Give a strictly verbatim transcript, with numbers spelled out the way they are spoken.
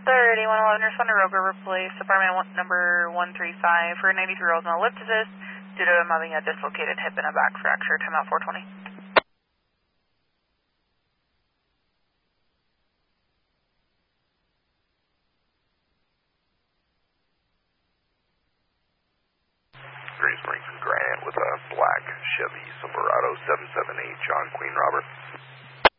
thirty-one eleven, respond to Roger, replace apartment one, number one three five for ninety-three rolls on lift assist due to him having a dislocated hip and a back fracture. Timeout four twenty. Grace Marine from Grant with a black Chevy Silverado seven seven eight, John Queen Robert.